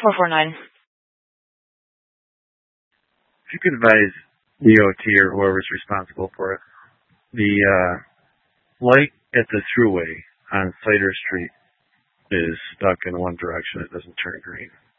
449. If you could advise DOT or whoever's responsible for it, the light at the thruway on Cider Street is stuck in one direction. It doesn't turn green.